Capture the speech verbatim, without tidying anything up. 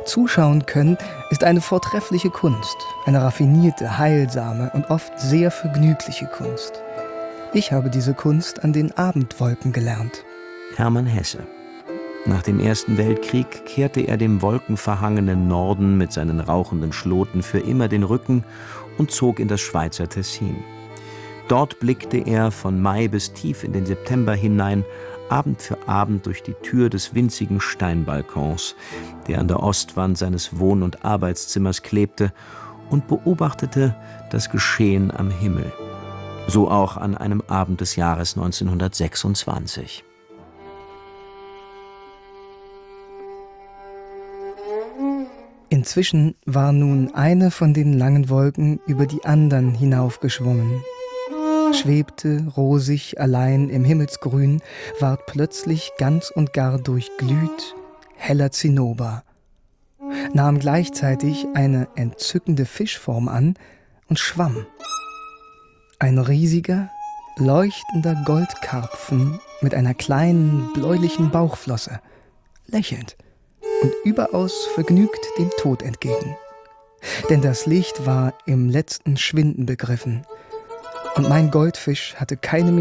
Zuschauen können ist eine vortreffliche Kunst, eine raffinierte, heilsame und oft sehr vergnügliche Kunst. Ich habe diese Kunst an den Abendwolken gelernt. Hermann Hesse. Nach dem Ersten Weltkrieg kehrte er dem wolkenverhangenen Norden mit seinen rauchenden Schloten für immer den Rücken und zog in das Schweizer Tessin. Dort blickte er von Mai bis tief in den September hinein, Abend für Abend durch die Tür des winzigen Steinbalkons, der an der Ostwand seines Wohn- und Arbeitszimmers klebte, und beobachtete das Geschehen am Himmel. So auch an einem Abend des Jahres neunzehnhundertsechsundzwanzig. Inzwischen war nun eine von den langen Wolken über die anderen hinaufgeschwungen. Schwebte rosig allein im Himmelsgrün, ward plötzlich ganz und gar durchglüht, heller Zinnober, nahm gleichzeitig eine entzückende Fischform an und schwamm. Ein riesiger, leuchtender Goldkarpfen mit einer kleinen, bläulichen Bauchflosse, lächelnd und überaus vergnügt dem Tod entgegen. Denn das Licht war im letzten Schwinden begriffen, und mein Goldfisch hatte keine